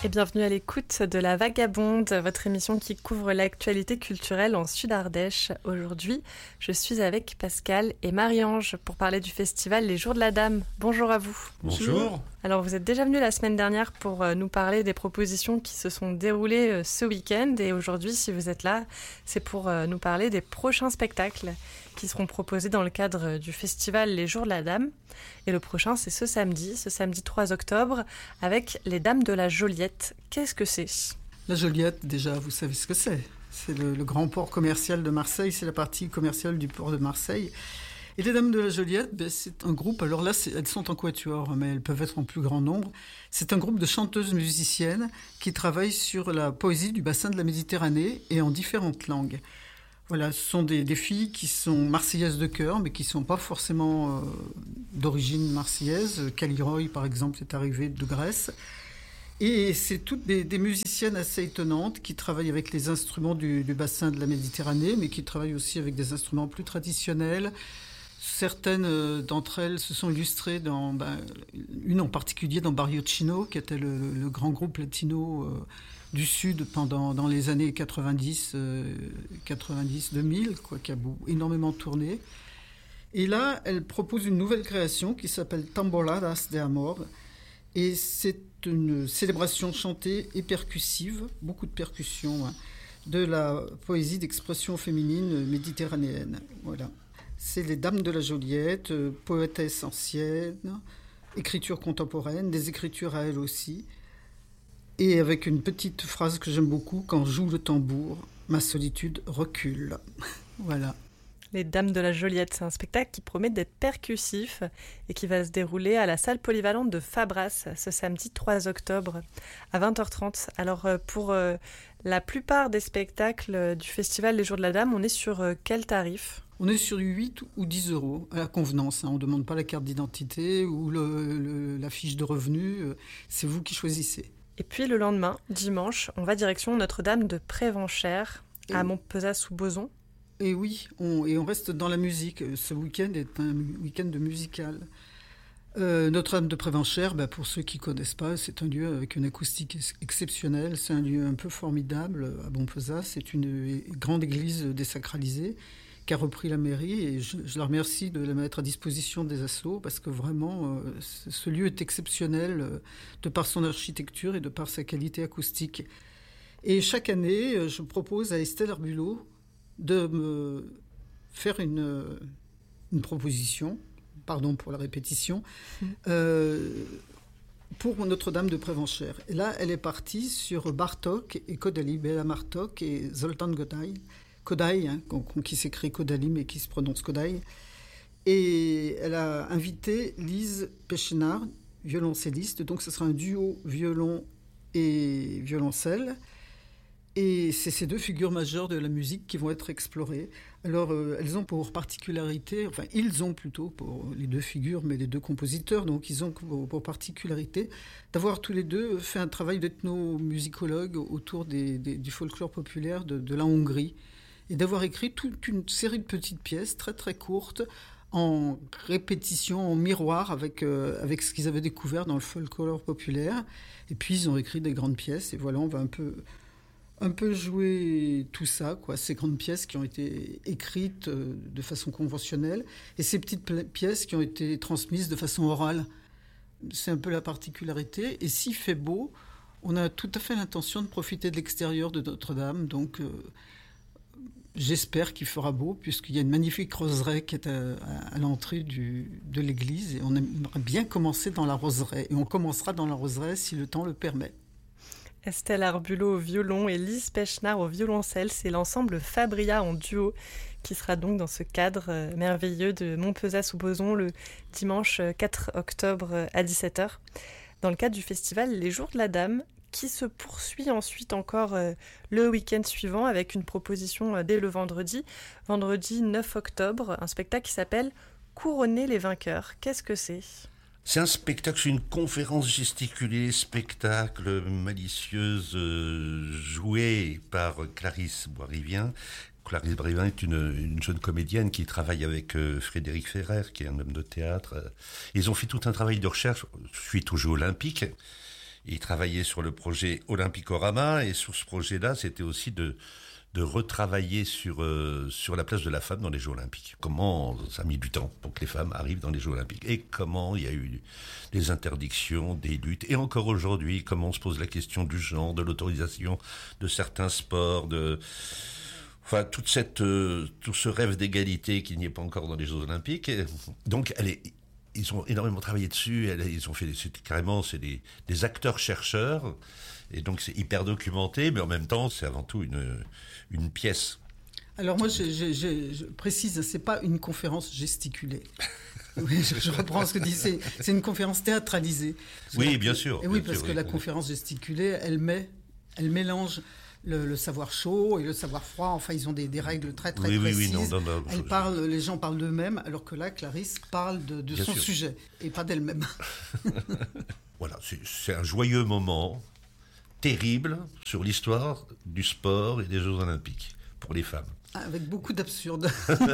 Et bienvenue à l'écoute de La Vagabonde, votre émission qui couvre l'actualité culturelle en Sud-Ardèche. Aujourd'hui, je suis avec Pascal et Marie-Ange pour parler du festival Les Jours de la Dame. Bonjour à vous. Bonjour. Alors vous êtes déjà venus la semaine dernière pour nous parler des propositions qui se sont déroulées ce week-end. Et aujourd'hui, si vous êtes là, c'est pour nous parler des prochains spectacles qui seront proposés dans le cadre du festival Les Jours de la Dame. Et le prochain, c'est ce samedi 3 octobre, avec les Dames de la Joliette. Qu'est-ce que c'est ? La Joliette, déjà, vous savez ce que c'est. C'est le grand port commercial de Marseille, c'est la partie commerciale du port de Marseille. Et les Dames de la Joliette, c'est un groupe, alors là, elles sont en quatuor, mais elles peuvent être en plus grand nombre. C'est un groupe de chanteuses musiciennes qui travaillent sur la poésie du bassin de la Méditerranée et en différentes langues. Voilà, ce sont des filles qui sont marseillaises de cœur, mais qui ne sont pas forcément d'origine marseillaise. Caliroy, par exemple, est arrivée de Grèce. Et c'est toutes des musiciennes assez étonnantes qui travaillent avec les instruments du bassin de la Méditerranée, mais qui travaillent aussi avec des instruments plus traditionnels. Certaines d'entre elles se sont illustrées une en particulier dans Barrio Chino, qui était le grand groupe latino du Sud dans les années 90-2000, qui a énormément tourné. Et là, elle propose une nouvelle création qui s'appelle Tamboladas de Amor. Et c'est une célébration chantée et percussive, beaucoup de percussions, de la poésie d'expression féminine méditerranéenne. Voilà. C'est les Dames de la Joliette, poétesses anciennes, écriture contemporaine, des écritures à elles aussi. Et avec une petite phrase que j'aime beaucoup, quand joue le tambour, ma solitude recule. Voilà. Les Dames de la Joliette, c'est un spectacle qui promet d'être percussif et qui va se dérouler à la salle polyvalente de Fabras ce samedi 3 octobre à 20h30. Alors pour la plupart des spectacles du festival Les Jours de la Dame, on est sur quel tarif ? On est sur 8 ou 10 euros à la convenance. On ne demande pas la carte d'identité ou la fiche de revenus. C'est vous qui choisissez. Et puis le lendemain, dimanche, on va direction Notre-Dame de Prévenchères à Montpezat-sous-Bozon. Et oui, on reste dans la musique. Ce week-end est un week-end de musical. Notre-Dame de Prévenchères, pour ceux qui ne connaissent pas, c'est un lieu avec une acoustique exceptionnelle. C'est un lieu un peu formidable à Montpezat. C'est une grande église désacralisée qui a repris la mairie. Et je la remercie de la mettre à disposition des assos parce que vraiment, ce lieu est exceptionnel de par son architecture et de par sa qualité acoustique. Et chaque année, je propose à Estelle Arbulot de me faire une proposition, pardon pour la répétition, pour Notre-Dame de Prévenchères. Et là, elle est partie sur Bartók et Kodály, Béla Bartók et Zoltán Kodály, qui s'écrit Kodály mais qui se prononce Kodály. Et elle a invité Lise Pechenard, violoncelliste, donc ce sera un duo violon et violoncelle. Et c'est ces deux figures majeures de la musique qui vont être explorées. Alors, elles ont pour particularité, ils ont plutôt, pour les deux figures, mais les deux compositeurs, donc ils ont pour particularité d'avoir tous les deux fait un travail d'ethnomusicologue autour du folklore populaire de la Hongrie, et d'avoir écrit toute une série de petites pièces très très courtes, en répétition, en miroir avec ce qu'ils avaient découvert dans le folklore populaire. Et puis, ils ont écrit des grandes pièces, et voilà, on va un peu jouer tout ça, ces grandes pièces qui ont été écrites de façon conventionnelle et ces petites pièces qui ont été transmises de façon orale. C'est un peu la particularité. Et s'il fait beau, on a tout à fait l'intention de profiter de l'extérieur de Notre-Dame. Donc, j'espère qu'il fera beau, puisqu'il y a une magnifique roseraie qui est à l'entrée de l'église. Et on aimerait bien commencer dans la roseraie. Et on commencera dans la roseraie si le temps le permet. Estelle Arbulot au violon et Lise Pechenard au violoncelle, c'est l'ensemble Fabria en duo qui sera donc dans ce cadre merveilleux de Montpezat-sous-Bozon le dimanche 4 octobre à 17h, dans le cadre du festival Les Jours de la Dame, qui se poursuit ensuite encore le week-end suivant avec une proposition dès le vendredi 9 octobre, un spectacle qui s'appelle « Couronner les vainqueurs ». Qu'est-ce que c'est ? C'est un spectacle, c'est une conférence gesticulée, spectacle malicieuse, jouée par Clarisse Boisrivien. Clarisse Boisrivien est une jeune comédienne qui travaille avec Frédéric Ferrer, qui est un homme de théâtre. Ils ont fait tout un travail de recherche suite aux Jeux Olympiques. Il travaillait sur le projet Olympicorama, et sur ce projet-là, c'était aussi de retravailler sur la place de la femme dans les Jeux Olympiques. Comment ça a mis du temps pour que les femmes arrivent dans les Jeux Olympiques, et comment il y a eu des interdictions, des luttes, et encore aujourd'hui, comment on se pose la question du genre, de l'autorisation de certains sports, enfin tout ce rêve d'égalité qui n'y est pas encore dans les Jeux Olympiques. Et donc ils ont énormément travaillé dessus. Ils ont fait c'est des acteurs-chercheurs, et donc c'est hyper documenté, mais en même temps c'est avant tout une pièce. Alors moi je précise, c'est pas une conférence gesticulée. Oui, je reprends ce que dit, c'est une conférence théâtralisée. Oui, bien sûr. Et oui, parce que la conférence gesticulée, elle mélange le savoir chaud et le savoir froid. Enfin, ils ont des règles très précises. Oui, non, les gens parlent d'eux-mêmes, alors que là, Clarisse parle de son sujet et pas d'elle-même. Voilà, c'est un joyeux moment terrible sur l'histoire du sport et des Jeux Olympiques pour les femmes. Avec beaucoup d'absurde.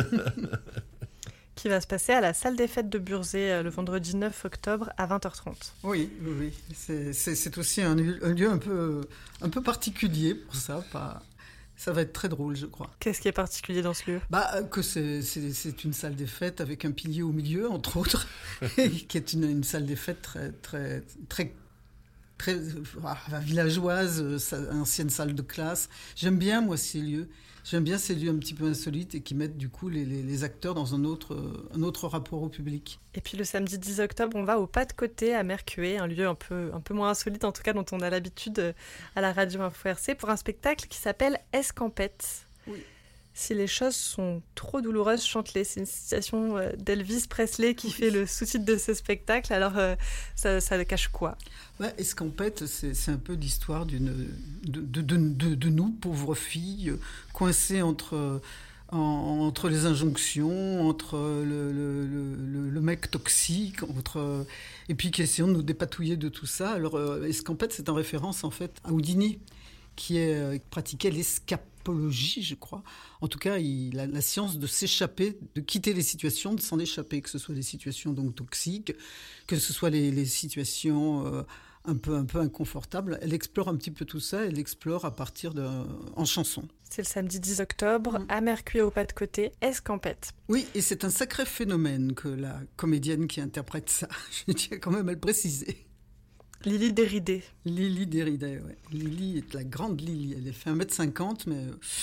Qui va se passer à la salle des fêtes de Burzet le vendredi 9 octobre à 20h30. Oui. C'est aussi un lieu un peu particulier pour ça. Ça va être très drôle, je crois. Qu'est-ce qui est particulier dans ce lieu ? Que c'est une salle des fêtes avec un pilier au milieu, entre autres, qui est une salle des fêtes très villageoise, ancienne salle de classe. J'aime bien, moi, ces lieux. J'aime bien ces lieux un petit peu insolites et qui mettent du coup les acteurs dans un autre rapport au public. Et puis le samedi 10 octobre, on va au Pas de Côté à Mercué, un lieu un peu moins insolite en tout cas, dont on a l'habitude à la radio Info RC, pour un spectacle qui s'appelle Escampette. Oui. Si les choses sont trop douloureuses, chante-les. C'est une citation d'Elvis Presley qui fait le sous-titre de ce spectacle. Alors, ça cache quoi ? Escampette, c'est un peu l'histoire de nous, pauvres filles, coincées entre les injonctions, entre le mec toxique, et puis qui essayons de nous dépatouiller de tout ça. Alors, Escampette, c'est en référence, en fait, à Houdini, qui pratiquait l'escapologie, je crois. En tout cas, la science de s'échapper, de quitter les situations, de s'en échapper, que ce soit des situations donc toxiques, que ce soit les situations un peu inconfortables. Elle explore un petit peu tout ça, elle explore à partir en chanson. C'est le samedi 10 octobre, à Mercué au Pas de Côté, Escampette. Oui, et c'est un sacré phénomène que la comédienne qui interprète ça, je tiens quand même à le préciser. Lily Déridé. Lily Déridé, oui. Lily est la grande Lily. Elle fait 1m50, mais...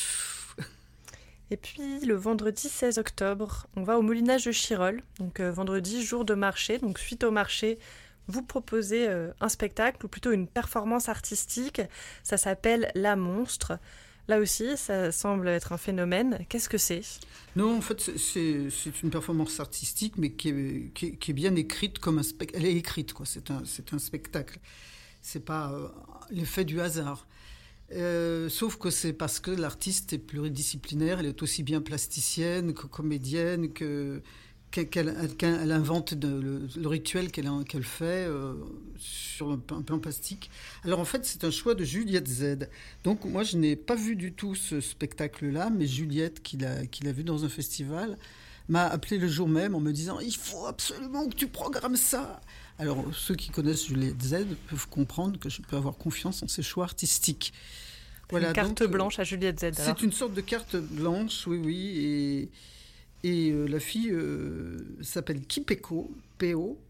Et puis, le vendredi 16 octobre, on va au Moulinage de Chirol. Donc, vendredi, jour de marché. Donc, suite au marché, vous proposez un spectacle, ou plutôt une performance artistique. Ça s'appelle La Monstre. Là aussi, ça semble être un phénomène. Qu'est-ce que c'est ? Non, en fait, c'est une performance artistique, mais qui est bien écrite comme un spectacle. Elle est écrite, quoi. C'est un spectacle. C'est pas l'effet du hasard. Sauf que c'est parce que l'artiste est pluridisciplinaire. Elle est aussi bien plasticienne que comédienne, qu'elle invente le rituel qu'elle fait sur un plan plastique. Alors en fait, c'est un choix de Juliette Z. Donc moi, je n'ai pas vu du tout ce spectacle-là, mais Juliette, qui l'a vu dans un festival, m'a appelé le jour même en me disant « Il faut absolument que tu programmes ça !» Alors ceux qui connaissent Juliette Z peuvent comprendre que je peux avoir confiance en ses choix artistiques. Voilà, une carte blanche à Juliette Z. Alors. C'est une sorte de carte blanche, oui, et la fille s'appelle Kipeko, P.O.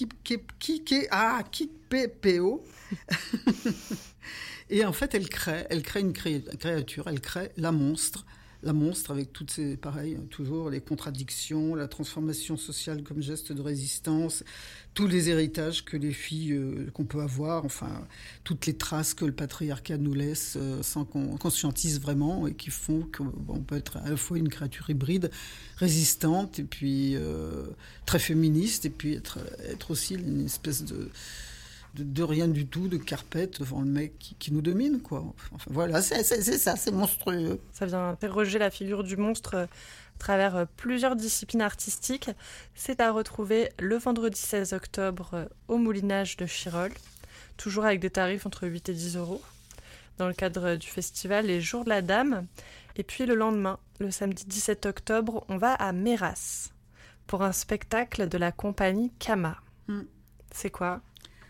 Kipeko. Et en fait, elle crée une créature, elle crée la monstre avec toutes ces, pareil, toujours les contradictions, la transformation sociale comme geste de résistance, tous les héritages que les filles qu'on peut avoir, enfin, toutes les traces que le patriarcat nous laisse sans qu'on conscientise vraiment et qui font qu'on peut être à la fois une créature hybride, résistante et puis très féministe et puis être aussi une espèce de rien du tout, de carpette devant le mec qui nous domine, quoi. Enfin, voilà, c'est ça, c'est monstrueux. Ça vient interroger la figure du monstre à travers plusieurs disciplines artistiques. C'est à retrouver le vendredi 16 octobre au Moulinage de Chirol, toujours avec des tarifs entre 8 et 10 euros, dans le cadre du festival Les Jours de la Dame. Et puis le lendemain, le samedi 17 octobre, on va à Méras pour un spectacle de la compagnie Kama. C'est quoi ?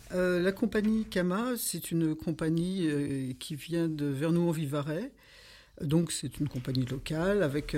La compagnie Kama, c'est une compagnie qui vient de Vernoux-en-Vivarais. Donc c'est une compagnie locale avec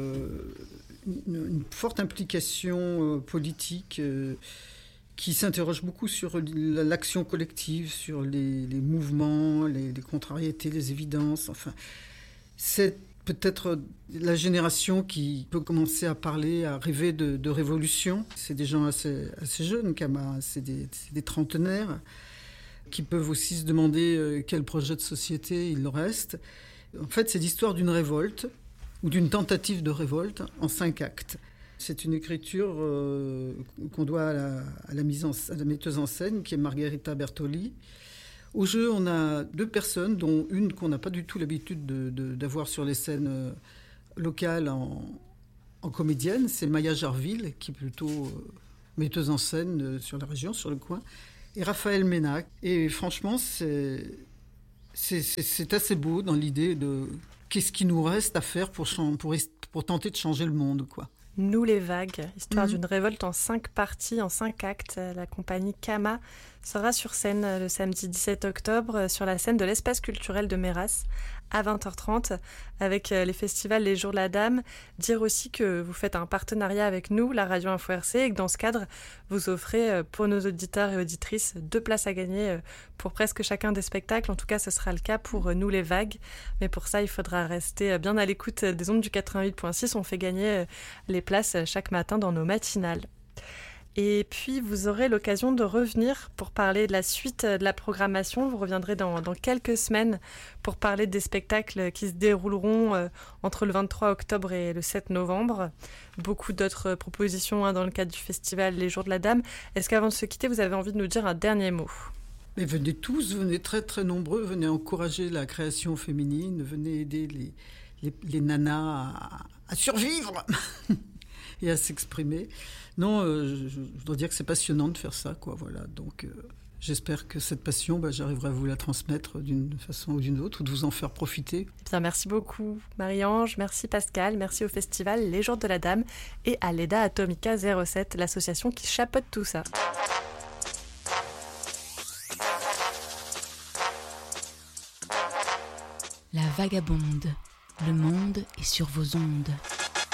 une forte implication politique qui s'interroge beaucoup sur l'action collective, sur les mouvements, les contrariétés, les évidences. Enfin, c'est peut-être la génération qui peut commencer à parler, à rêver de révolution. C'est des gens assez jeunes, Kama, c'est des trentenaires qui peuvent aussi se demander quel projet de société il leur reste. En fait, c'est l'histoire d'une révolte, ou d'une tentative de révolte, en 5 actes. C'est une écriture qu'on doit à la metteuse en scène, qui est Margherita Bertoli. Au jeu, on a 2 personnes, dont une qu'on n'a pas du tout l'habitude d'avoir sur les scènes locales en comédienne. C'est Maya Jarville, qui est plutôt metteuse en scène sur la région, sur le coin. Et Raphaël Ménac. Et franchement, c'est assez beau dans l'idée de qu'est-ce qui nous reste à faire pour tenter de changer le monde, quoi. Nous les vagues, histoire d'une révolte en 5 parties, en 5 actes. La compagnie Kama sera sur scène le samedi 17 octobre sur la scène de l'espace culturel de Méras à 20h30 avec les festivals Les Jours de la Dame. Dire aussi que vous faites un partenariat avec nous, la Radio Info RC, et que dans ce cadre, vous offrez pour nos auditeurs et auditrices 2 places à gagner pour presque chacun des spectacles. En tout cas, ce sera le cas pour Nous les vagues. Mais pour ça, il faudra rester bien à l'écoute des ondes du 88.6. On fait gagner les places chaque matin dans nos matinales. Et puis, vous aurez l'occasion de revenir pour parler de la suite de la programmation. Vous reviendrez dans quelques semaines pour parler des spectacles qui se dérouleront entre le 23 octobre et le 7 novembre. Beaucoup d'autres propositions dans le cadre du festival Les Jours de la Dame. Est-ce qu'avant de se quitter, vous avez envie de nous dire un dernier mot ? Mais venez tous, venez très très nombreux, venez encourager la création féminine, venez aider les nanas à survivre et à s'exprimer. Non, je dois dire que c'est passionnant de faire ça, quoi. Voilà. Donc, j'espère que cette passion, j'arriverai à vous la transmettre d'une façon ou d'une autre, ou de vous en faire profiter. Bien, merci beaucoup, Marie-Ange. Merci, Pascal. Merci au festival Les Jours de la Dame et à l'EDA Atomica 07, l'association qui chapeaute tout ça. La vagabonde. Le monde est sur vos ondes.